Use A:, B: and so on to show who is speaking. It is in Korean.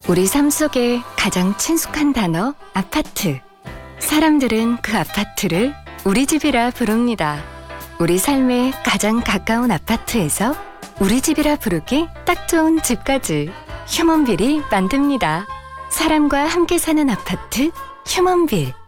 A: 우리 삶 속에 가장 친숙한 단어 아파트. 사람들은 그 아파트를 우리 집이라 부릅니다. 우리 삶에 가장 가까운 아파트에서 우리 집이라 부르기 딱 좋은 집까지 휴먼빌이 만듭니다. 사람과 함께 사는 아파트 휴먼빌.